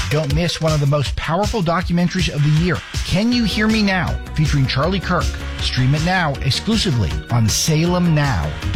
Don't miss one of the most powerful documentaries of the year, Can You Hear Me Now, featuring Charlie Kirk. Stream it now exclusively on salemnow.com.